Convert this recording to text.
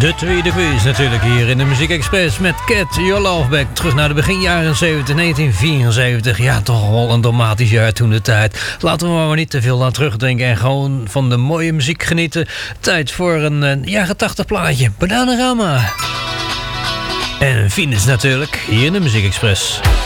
De tweede quiz natuurlijk hier in de Muziek Express met Cat Your Love Back. Terug naar de beginjaren 70, 1974. Ja, toch wel een dramatisch jaar toen de tijd. Laten we maar niet te veel aan terugdenken en gewoon van de mooie muziek genieten. Tijd voor een jaren 80 plaatje. Bananarama. En Venus natuurlijk, hier in de Muziek Express.